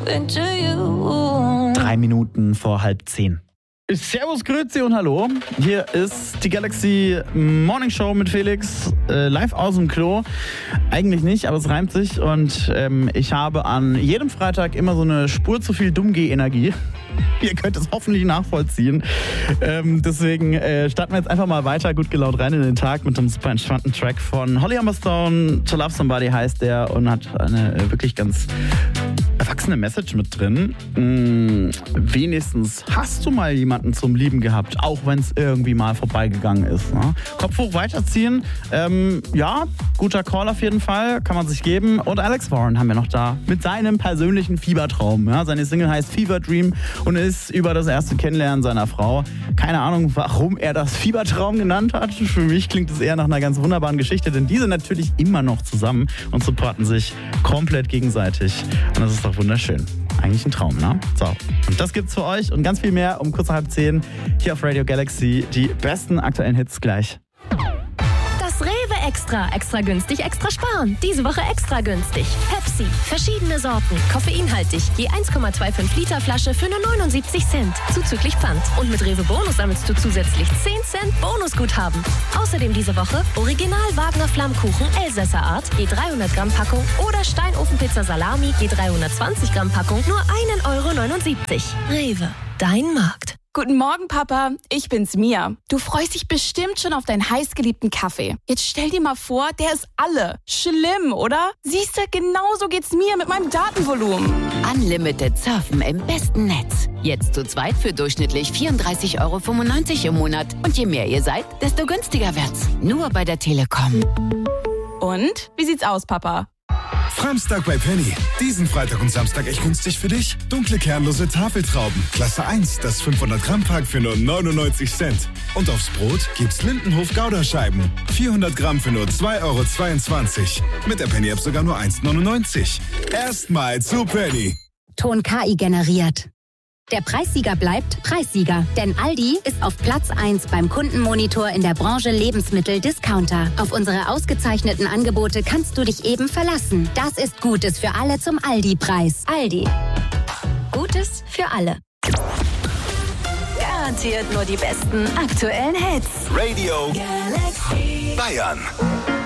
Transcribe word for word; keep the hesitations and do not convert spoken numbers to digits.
into you. Drei Minuten vor halb zehn. Servus, Grüezi und hallo. Hier ist die Galaxy Morning Show mit Felix, äh, live aus dem Klo. Eigentlich nicht, aber es reimt sich und ähm, ich habe an jedem Freitag immer so eine Spur zu viel Dummgeh-Energie. Ihr könnt es hoffentlich nachvollziehen. Ähm, deswegen äh, starten wir jetzt einfach mal weiter gut gelaunt rein in den Tag mit einem super entspannten Track von Holly Humberstone. To Love Somebody heißt der und hat eine äh, wirklich ganz erwachsene Message mit drin. Hm, wenigstens hast du mal jemanden zum Lieben gehabt, auch wenn es irgendwie mal vorbeigegangen ist. Ne? Kopf hoch weiterziehen. Ähm, ja, guter Call auf jeden Fall, kann man sich geben. Und Alex Warren haben wir noch da mit seinem persönlichen Fiebertraum. Ja? Seine Single heißt Fever Dream und ist über das erste Kennenlernen seiner Frau. Keine Ahnung, warum er das Fiebertraum genannt hat. Für mich klingt es eher nach einer ganz wunderbaren Geschichte, denn die sind natürlich immer noch zusammen und supporten sich komplett gegenseitig. Und das ist doch wunderschön. Eigentlich ein Traum, ne? So, und das gibt's für euch und ganz viel mehr um kurz nach halb zehn hier auf Radio Galaxy. Die besten aktuellen Hits gleich. Das Rewe Extra. Extra günstig, extra sparen. Diese Woche extra günstig. Pepsi. Verschiedene Sorten. Koffeinhaltig. Je eins Komma fünfundzwanzig Liter Flasche für nur neunundsiebzig Cent. Zuzüglich Pfand. Und mit Rewe Bonus sammelst du zusätzlich zehn Cent Bonusguthaben. Außerdem diese Woche Original Wagner Flammkuchen Elsässer Art. Je dreihundert Gramm Packung. Oder Steinofenpizza Salami. Je dreihundertzwanzig Gramm Packung. Nur ein Euro neunundsiebzig. Rewe. Dein Markt. Guten Morgen, Papa. Ich bin's, Mia. Du freust dich bestimmt schon auf deinen heißgeliebten Kaffee. Jetzt stell dir mal vor, der ist alle. Schlimm, oder? Siehst du, genauso geht's mir mit meinem Datenvolumen. Unlimited Surfen im besten Netz. Jetzt zu zweit für durchschnittlich vierunddreißig Euro fünfundneunzig im Monat. Und je mehr ihr seid, desto günstiger wird's. Nur bei der Telekom. Und? Wie sieht's aus, Papa? Framstag bei Penny. Diesen Freitag und Samstag echt günstig für dich. Dunkle kernlose Tafeltrauben. Klasse eins, das fünfhundert Gramm Pack für nur neunundneunzig Cent. Und aufs Brot gibt's Lindenhof Gouda-Scheiben. vierhundert Gramm für nur zwei Euro zweiundzwanzig. Mit der Penny-App sogar nur eins neunundneunzig. Erstmal zu Penny. Ton K I generiert. Der Preissieger bleibt Preissieger, denn Aldi ist auf Platz eins beim Kundenmonitor in der Branche Lebensmittel-Discounter. Auf unsere ausgezeichneten Angebote kannst du dich eben verlassen. Das ist Gutes für alle zum Aldi-Preis. Aldi. Gutes für alle. Garantiert nur die besten aktuellen Hits. Radio Galaxy Bayern.